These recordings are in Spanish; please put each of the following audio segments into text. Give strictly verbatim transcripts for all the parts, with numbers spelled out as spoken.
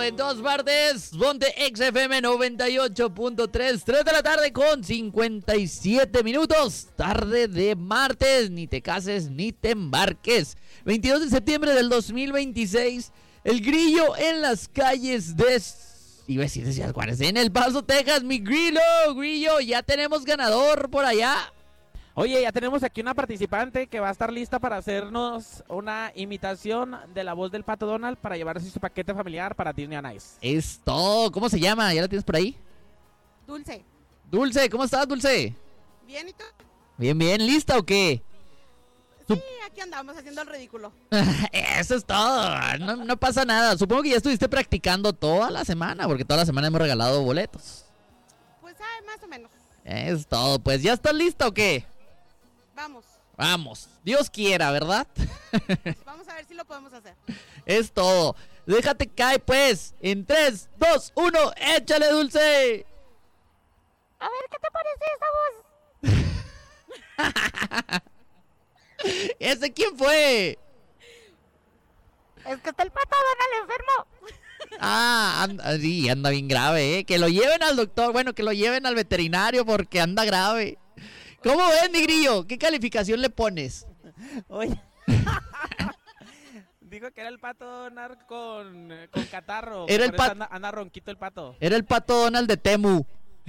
en todas partes. Ponte X F M noventa y ocho punto tres. tres de la tarde con cincuenta y siete minutos. Tarde de martes. Ni te cases ni te embarques. veintidós de septiembre del dos mil veintiséis. El grillo en las calles de... Iba a decir de Ciudad Juárez. En El Paso, Texas. Mi grillo, grillo. Ya tenemos ganador por allá. Oye, ya tenemos aquí una participante que va a estar lista para hacernos una imitación de la voz del Pato Donald para llevarse su paquete familiar para Disney on Ice. Es todo. ¿Cómo se llama? ¿Ya la tienes por ahí? Dulce. Dulce, ¿cómo estás, Dulce? Bien, ¿y tú? Bien, bien. ¿Lista o qué? Sí, aquí andamos haciendo el ridículo. Eso es todo. No, no pasa nada. Supongo que ya estuviste practicando toda la semana, porque toda la semana hemos regalado boletos. Pues, ah, más o menos. Es todo. Pues, ¿ya estás lista o qué? Vamos. Vamos. Dios quiera, ¿verdad? Vamos a ver si lo podemos hacer. Es todo. Déjate caer, pues. En tres, dos, uno, échale, Dulce. A ver, ¿qué te parece esa voz? ¿Ese quién fue? Es que está el Pato Donald enfermo. Ah, anda, sí, anda bien grave, ¿eh? Que lo lleven al doctor, bueno, que lo lleven al veterinario porque anda grave. ¿Cómo ves, mi grillo? ¿Qué calificación le pones? Oye. Dijo que era el Pato Donald con, con catarro. Era el Por eso pat- anda, anda ronquito el pato. Era el Pato Donald de Temu.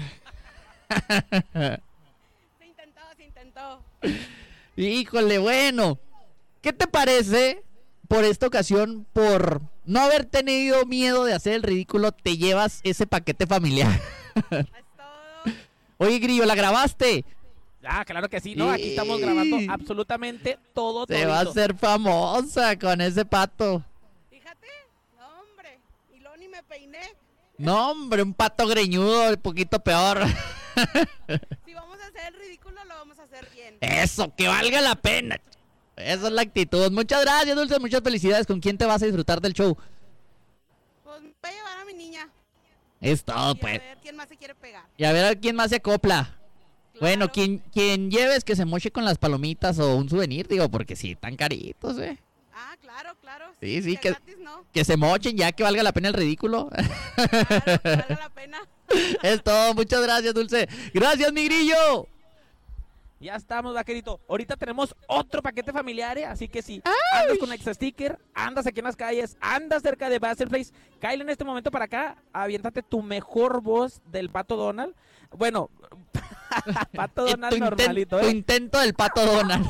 Se intentó, se intentó. Híjole, bueno. ¿Qué te parece por esta ocasión, por no haber tenido miedo de hacer el ridículo, te llevas ese paquete familiar? Es todo. Oye, grillo, ¿la grabaste? Ah, claro que sí, ¿no? Aquí estamos grabando absolutamente todo. Se va a hacer famosa con ese pato. Fíjate, no, hombre. Y luego ni me peiné. No, hombre, un pato greñudo, un poquito peor. Si vamos a hacer el ridículo, lo vamos a hacer bien. Eso, que valga la pena. Esa es la actitud. Muchas gracias, Dulce, muchas felicidades. ¿Con quién te vas a disfrutar del show? Pues me voy a llevar a mi niña. Es todo, Y a pues. ver quién más se quiere pegar. Y a ver a quién más se acopla. Claro. Bueno, quien, quien lleves que se moche con las palomitas o un souvenir, digo, porque sí, tan caritos, eh. Ah, claro, claro. Sí, sí, que- gratis, ¿no? Que se mochen ya, que valga la pena el ridículo. Claro, que valga la pena. Es todo, muchas gracias, Dulce. Gracias, mi grillo. Ya estamos, vaquerito. Ahorita tenemos otro paquete familiar, ¿eh? Así que si andas con Exa Sticker, andas aquí en las calles, andas cerca de Basel Place, cáele en este momento para acá, aviéntate tu mejor voz del Pato Donald. Bueno, Pato Eh, Donald tu, inten- normalito, tu ¿eh? intento del Pato Donald.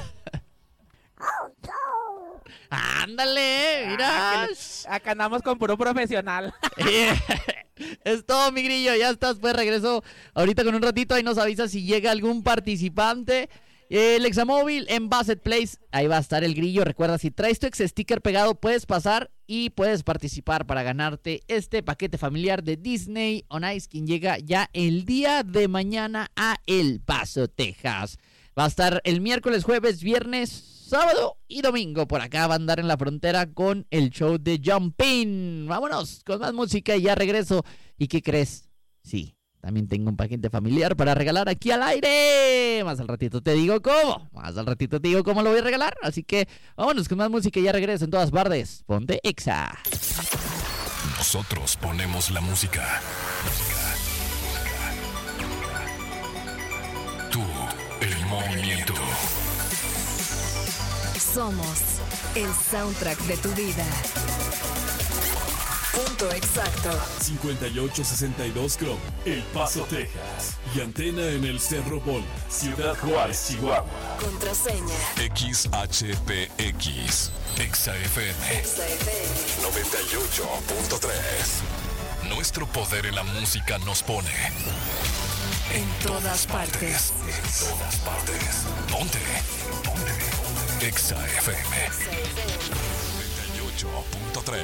Ándale, eh, mira. Ah, que le- acá andamos con puro profesional. Es todo, mi grillo, ya estás, pues regreso ahorita con un ratito, ahí nos avisa si llega algún participante. El Examóvil en Basset Place, ahí va a estar el grillo. Recuerda, si traes tu ex sticker pegado, puedes pasar y puedes participar para ganarte este paquete familiar de Disney on Ice, quien llega ya el día de mañana a El Paso, Texas. Va a estar el miércoles, jueves, viernes, sábado y domingo. Por acá va a andar en la frontera con el show de Jumpin'. Vámonos con más música y ya regreso. ¿Y qué crees? Sí, también tengo un paquete familiar para regalar aquí al aire. Más al ratito te digo cómo. Más al ratito te digo cómo lo voy a regalar. Así que vámonos con más música y ya regreso en todas partes. Ponte Exa. Nosotros ponemos la música. Tú, el movimiento. Somos el soundtrack de tu vida. Punto exacto. cincuenta y ocho sesenta y dos Chrome, El Paso, Texas. Y antena en el Cerro Bola, Ciudad Juárez, Chihuahua. Contraseña. X H P X. Exa F M Exa F M. noventa y ocho punto tres. Nuestro poder en la música nos pone En todas partes. En todas partes. Ponte. Ponte. Exa F M Exa F M. noventa y ocho punto tres.